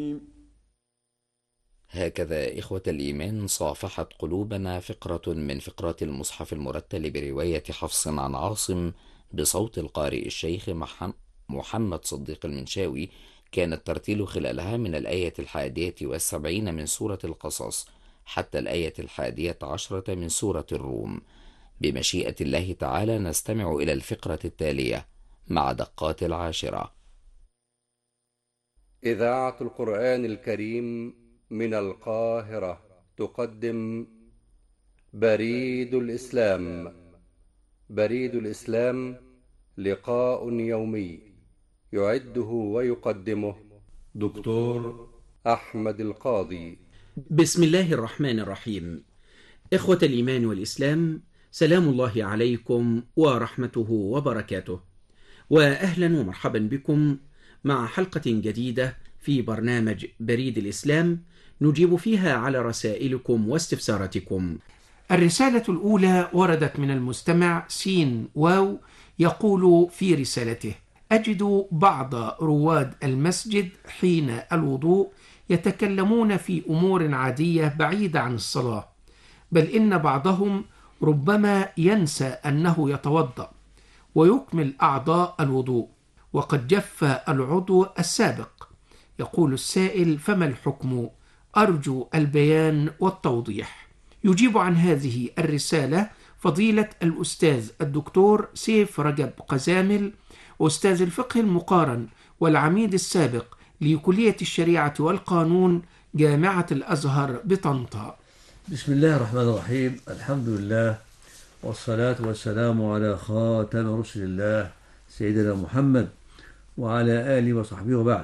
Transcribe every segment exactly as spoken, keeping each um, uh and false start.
هكذا إخوة الإيمان صافحت قلوبنا فقرة من فقرات المصحف المرتل برواية حفص عن عاصم بصوت القارئ الشيخ محم- محمد صديق المنشاوي. كان الترتيل خلالها من الآية الحادية والسبعين من سورة القصص حتى الآية الحادية عشرة من سورة الروم. بمشيئة الله تعالى نستمع إلى الفقرة التالية مع دقات العاشرة. إذاعة القرآن الكريم من القاهرة تقدم بريد الإسلام. بريد الإسلام لقاء يومي يعده ويقدمه دكتور أحمد القاضي. بسم الله الرحمن الرحيم. إخوة الإيمان والإسلام، سلام الله عليكم ورحمته وبركاته، وأهلا ومرحبا بكم مع حلقة جديدة في برنامج بريد الإسلام نجيب فيها على رسائلكم واستفساراتكم. الرسالة الأولى وردت من المستمع سين واو، يقول في رسالته: أجد بعض رواد المسجد حين الوضوء يتكلمون في أمور عادية بعيدة عن الصلاة، بل إن بعضهم ربما ينسى أنه يتوضأ ويكمل أعضاء الوضوء وقد جف العضو السابق. يقول السائل: فما الحكم؟ أرجو البيان والتوضيح. يجيب عن هذه الرسالة فضيلة الأستاذ الدكتور سيف رجب قزامل، أستاذ الفقه المقارن والعميد السابق لكلية الشريعة والقانون جامعة الأزهر بطنطا. بسم الله الرحمن الرحيم. الحمد لله والصلاة والسلام على خاتم رسل الله سيدنا محمد وعلى آله وصحبه وبعد.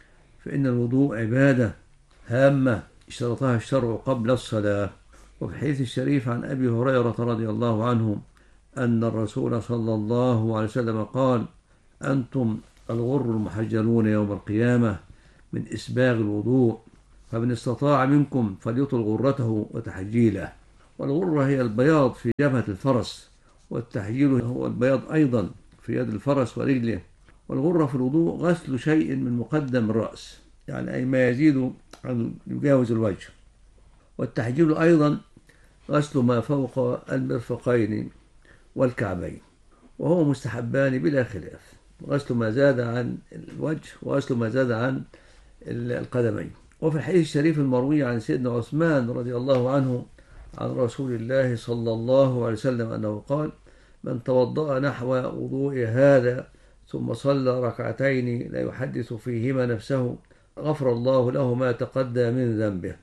فإن الوضوء عبادة هامة اشترطها الشرع قبل الصلاة. وفي الحديث الشريف عن أبي هريرة رضي الله عنه أن الرسول صلى الله عليه وسلم قال: أنتم الغر المحجلون يوم القيامة من إسباغ الوضوء، فمن استطاع منكم فليطل غرته وتحجيله. والغرة هي البياض في جبهة الفرس، والتحجيل هو البياض أيضا في يد الفرس ورجله. والغرة في الوضوء غسل شيء من مقدم الرأس، يعني أي ما يزيد عن يجاوز الوجه. والتحجيل أيضا غسل ما فوق المرفقين والكعبين، وهو مستحبان بلا خلاف، غسل ما زاد عن الوجه وغسل ما زاد عن القدمين. وفي الحديث الشريف المروي عن سيدنا عثمان رضي الله عنه عن رسول الله صلى الله عليه وسلم أنه قال: من توضأ نحو وضوء هذا ثم صلى ركعتين لا يحدث فيهما نفسه غفر الله له ما تقدم من ذنبه.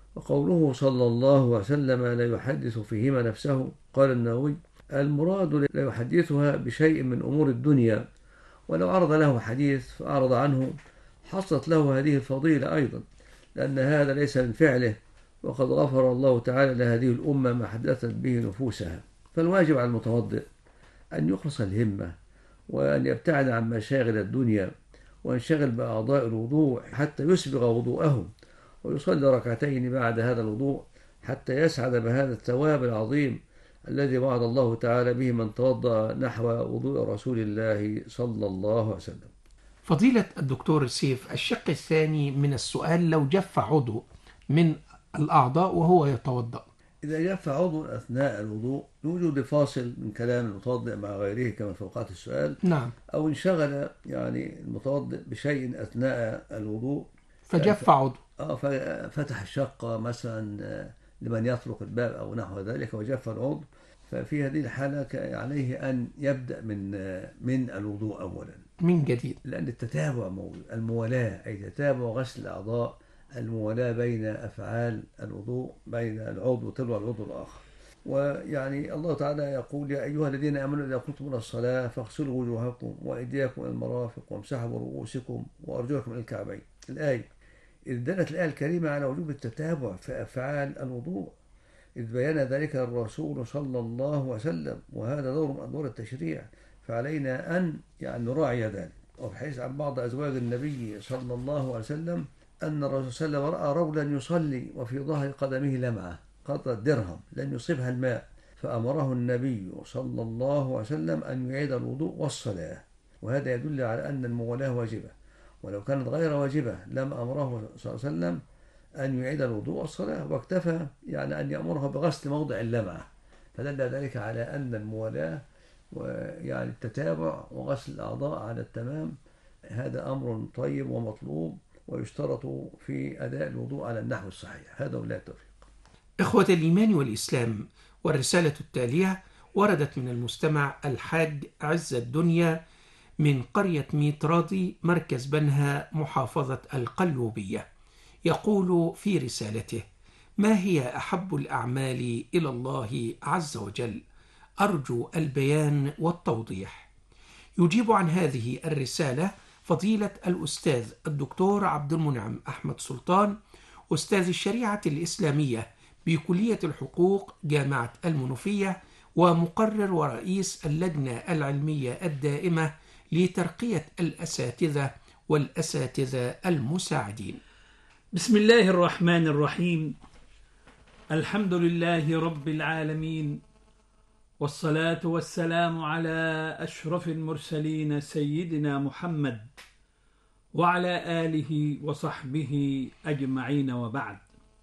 وقوله صلى الله عليه وسلم لا يحدث فيهما نفسه، قال النووي: المراد لا يحدثها بشيء من أمور الدنيا، ولو عرض له حديث فأعرض عنه حصلت له هذه الفضيلة أيضا، لأن هذا ليس من فعله، وقد غفر الله تعالى لهذه الأمة ما حدثت به نفوسها. فالواجب على المتوضئ أن يخلص الهمة، وأن يبتعد عن مشاغل الدنيا، وينشغل بأعضاء الوضوء حتى يسبغ وضوءه، ويصلي ركعتين بعد هذا الوضوء حتى يسعد بهذا الثواب العظيم الذي وعد الله تعالى به من توضأ نحو وضوء رسول الله صلى الله عليه وسلم. فضيلة الدكتور سيف، الشق الثاني من السؤال: لو جف عضو من الأعضاء وهو يتوضأ؟ إذا جف عضو أثناء الوضوء يوجد فاصل من كلام المتوضئ مع غيره كما في أوقات السؤال، نعم. أو انشغل يعني المتوضئ بشيء أثناء الوضوء فجف عضو. آه ففتح الشقة مثلا لمن يطرق الباب أو نحو ذلك وجف العضو، ففي هذه الحالة عليه أن يبدأ من من الوضوء أولا من جديد، لأن التتابع موجود، الموالاة أي تتابع غسل الأعضاء، الموالاة بين أفعال الوضوء بين العضو تلو العضو الآخر. ويعني الله تعالى يقول: يا أيها الذين آمنوا إذا قمتم إلى الصلاة فاغسلوا وجوهكم وأيديكم إلى المرافق وامسحوا برؤوسكم وأرجلكم إلى الكعبين. الآية إذ دلت الآية الكريمة على وجوب التتابع في أفعال الوضوء، إذ بيان ذلك الرسول صلى الله عليه وسلم، وهذا دور من أدوار التشريع، فعلينا أن يعني نراعي ذلك. وفي حديث عن بعض أزواج النبي صلى الله عليه وسلم أن الرسول صلى الله عليه وسلم رأى رجلا يصلي وفي ظهر قدمه لمعة قطرة درهم لن يصيبها الماء، فأمره النبي صلى الله عليه وسلم أن يعيد الوضوء والصلاة. وهذا يدل على أن الموالاة واجبة. ولو كانت غير واجبة لم أمره صلى الله عليه وسلم أن يعيد الوضوء والصلاة، واكتفى يعني أن يأمره بغسل موضع اللمعة، فدل ذلك على أن الموالاة ويعني التتابع وغسل الأعضاء على التمام هذا أمر طيب ومطلوب، ويشترط في أداء الوضوء على النحو الصحيح. هذا ولا التوفيق. إخوة الإيمان والإسلام، والرسالة التالية وردت من المستمع الحاج عز الدنيا من قرية ميت راضي مركز بنها محافظة القلوبية. يقول في رسالته: ما هي أحب الأعمال إلى الله عز وجل؟ أرجو البيان والتوضيح. يجيب عن هذه الرسالة فضيلة الأستاذ الدكتور عبد المنعم أحمد سلطان، أستاذ الشريعة الإسلامية بكلية الحقوق جامعة المنوفية، ومقرر ورئيس اللجنة العلمية الدائمة لترقية الأساتذة والأساتذة المساعدين. بسم الله الرحمن الرحيم. الحمد لله رب العالمين، والصلاة والسلام على أشرف المرسلين سيدنا محمد وعلى آله وصحبه أجمعين، وبعد.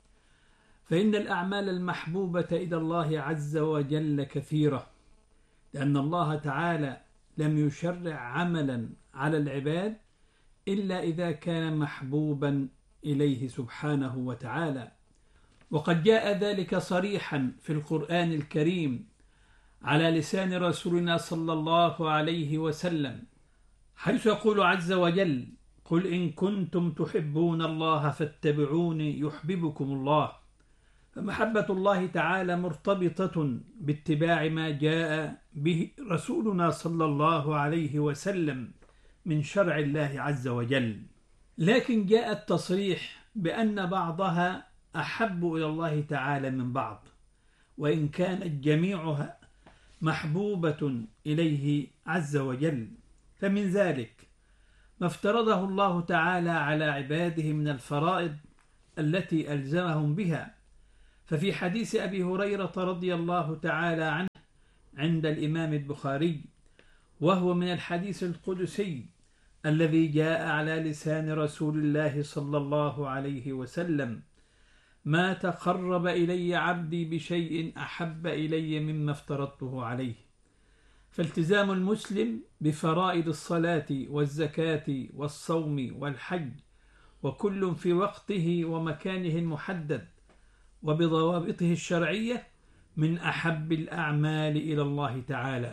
فإن الأعمال المحبوبة إلى الله عز وجل كثيرة، لأن الله تعالى لم يشرع عملا على العباد إلا إذا كان محبوبا إليه سبحانه وتعالى، وقد جاء ذلك صريحا في القرآن الكريم على لسان رسولنا صلى الله عليه وسلم، حيث يقول عز وجل: قل إن كنتم تحبون الله فاتبعوني يحببكم الله. فمحبة الله تعالى مرتبطة باتباع ما جاء به رسولنا صلى الله عليه وسلم من شرع الله عز وجل، لكن جاء التصريح بأن بعضها أحب إلى الله تعالى من بعض، وإن كانت جميعها محبوبة إليه عز وجل. فمن ذلك ما افترضه الله تعالى على عباده من الفرائض التي ألزمهم بها. ففي حديث أبي هريرة رضي الله تعالى عنه عند الإمام البخاري، وهو من الحديث القدسي الذي جاء على لسان رسول الله صلى الله عليه وسلم: ما تقرب إلي عبدي بشيء أحب إلي مما افترضته عليه. فالتزام المسلم بفرائض الصلاة والزكاة والصوم والحج، وكل في وقته ومكانه المحدد وبضوابطه الشرعية، من أحب الأعمال إلى الله تعالى.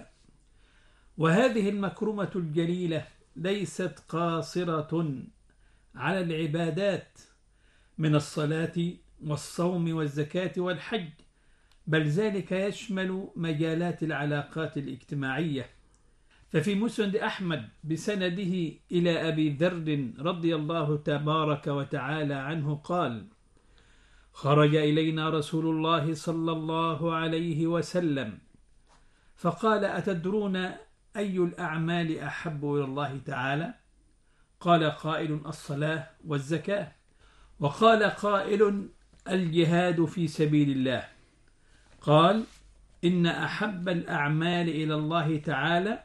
وهذه المكرمة الجليلة ليست قاصرة على العبادات من الصلاة والصوم والزكاة والحج، بل ذلك يشمل مجالات العلاقات الاجتماعية. ففي مسند أحمد بسنده إلى أبي ذر رضي الله تبارك وتعالى عنه قال: خرج إلينا رسول الله صلى الله عليه وسلم فقال: أتدرون أي الأعمال أحب إلى الله تعالى؟ قال قائل: الصلاة والزكاة. وقال قائل: الجهاد في سبيل الله. قال: إن أحب الأعمال إلى الله تعالى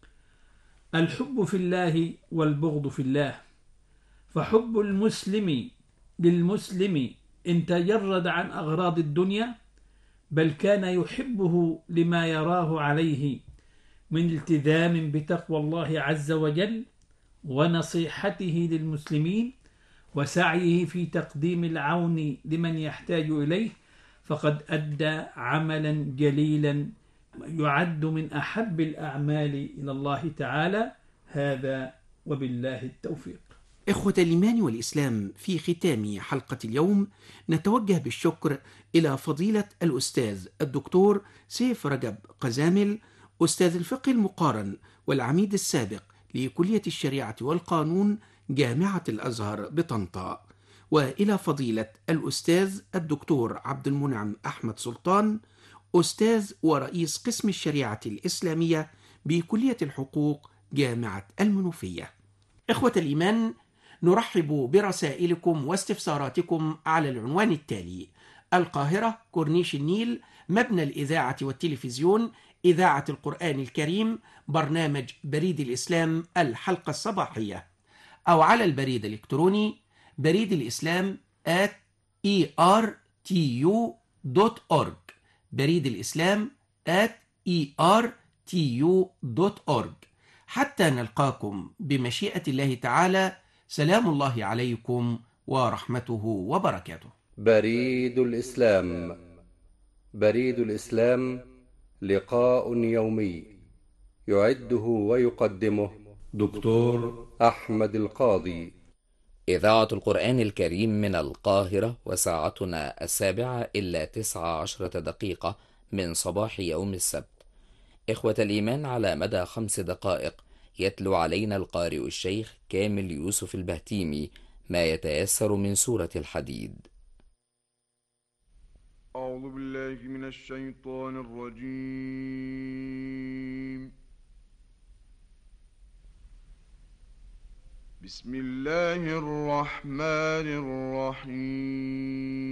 الحب في الله والبغض في الله. فحب المسلم للمسلم إن تجرد عن أغراض الدنيا، بل كان يحبه لما يراه عليه من التزام بتقوى الله عز وجل ونصيحته للمسلمين وسعيه في تقديم العون لمن يحتاج إليه، فقد أدى عملا جليلا يعد من أحب الأعمال إلى الله تعالى. هذا وبالله التوفيق. إخوة الإيمان والإسلام، في ختام حلقة اليوم نتوجه بالشكر إلى فضيلة الأستاذ الدكتور سيف رجب قزامل، أستاذ الفقه المقارن والعميد السابق لكلية الشريعة والقانون جامعة الأزهر بطنطا، وإلى فضيلة الأستاذ الدكتور عبد المنعم أحمد سلطان، أستاذ ورئيس قسم الشريعة الإسلامية بكلية الحقوق جامعة المنوفية. إخوة الإيمان، نرحب برسائلكم واستفساراتكم على العنوان التالي: القاهرة، كورنيش النيل، مبنى الإذاعة والتلفزيون، إذاعة القرآن الكريم، برنامج بريد الإسلام، الحلقة الصباحية. أو على البريد الإلكتروني بريد الإسلام at e r t u dot org. بريد الإسلام at e r t u dot org. حتى نلقاكم بمشيئة الله تعالى، سلام الله عليكم ورحمته وبركاته. بريد الإسلام. بريد الإسلام لقاء يومي يعده ويقدمه دكتور أحمد القاضي. إذاعة القرآن الكريم من القاهرة، وساعتنا السابعة إلا تسع عشرة دقيقة من صباح يوم السبت. إخوة الإيمان، على مدى خمس دقائق يتلو علينا القارئ الشيخ كامل يوسف البهتيمي ما يتيسر من سورة الحديد. أعوذ بالله من الشيطان الرجيم. بسم الله الرحمن الرحيم.